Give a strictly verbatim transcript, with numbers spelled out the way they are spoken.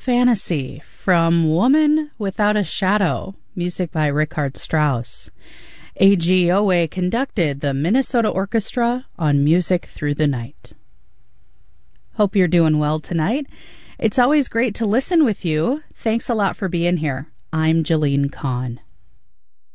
Fantasy from Woman Without a Shadow, music by Richard Strauss. A G Owe conducted the Minnesota Orchestra on Music Through the Night. Hope you're doing well tonight. It's always great to listen with you. Thanks a lot for being here. I'm Jalene Kahn.